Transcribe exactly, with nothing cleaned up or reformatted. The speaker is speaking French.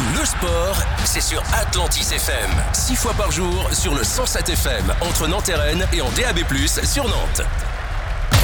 le sport, c'est sur Atlantis F M. Six fois par jour sur le cent sept F M, entre Nantes et Rennes et en D A B plus, sur Nantes.